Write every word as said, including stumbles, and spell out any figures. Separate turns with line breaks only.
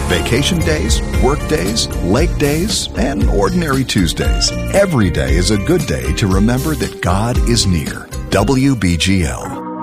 Vacation days, work days, lake days, and ordinary Tuesdays. Every day is a good day to remember that God is near. W B G L.